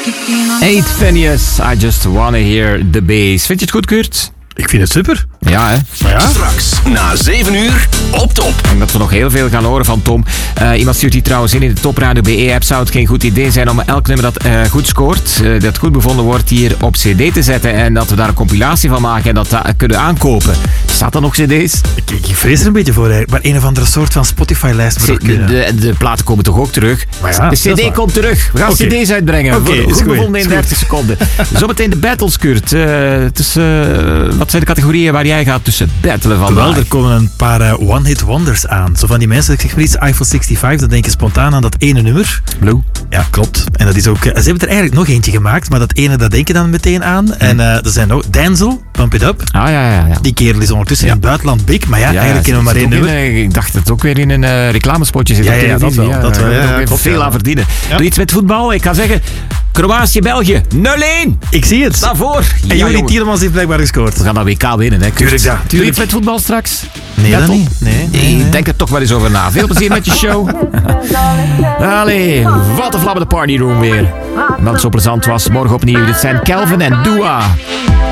Eight Phineas, I just wanna hear the bass. Vind je het goed, Kurt? Ik vind het super. Ja, hè? Maar ja. Straks, na 7 uur, op top. Ik denk dat we nog heel veel gaan horen van Tom. Iemand stuurt hier trouwens in de Top Radio BE-app. Zou het geen goed idee zijn om elk nummer dat goed scoort, dat goed bevonden wordt, hier op cd te zetten en dat we daar een compilatie van maken en dat kunnen aankopen? Staat er nog cd's? Ik vrees er een beetje voor, eigenlijk. Maar een of andere soort van Spotify-lijst moet er kunnen. De platen komen toch ook terug? Maar ja, de cd komt terug. We gaan cd's uitbrengen. Goed bevonden in 30 seconden. Zometeen de battles, Kurt. Wat zijn de categorieën waar jij gaat tussen battelen vandaag? Wel, er komen een paar one-hit wonders aan. Zo van die mensen, ik zeg maar iets, Eiffel 65, dan denk je spontaan aan dat ene nummer. Blue. Ja, klopt. En dat is ook... ze hebben er eigenlijk nog eentje gemaakt, maar dat ene, dat denk je dan meteen aan. En er zijn ook Denzel, Pump It Up. Ah, ja. Die kerel is ondertussen in het buitenland big, maar eigenlijk kennen we maar één nummer. Ik dacht dat het ook weer in een reclamespotje zit. Ja, dat wel. Dat wel. Daar ook veel aan verdienen. Ja. Doe iets met voetbal. Ik ga zeggen, Kroatië-België, 0-1. Ik zie het. Daarvoor. En Juri Tielemans heeft blijkbaar gescoord. We gaan dat WK winnen, hè. Tuurlijk, ja. Doe je iets met voetbal straks? Nee, ja, dat toch? niet. Nee. Ik denk er toch wel eens over na. Veel plezier met je show. Allee, wat een vlammende partyroom weer. Want het zo plezant was. Morgen opnieuw. Dit zijn Calvin en Dua.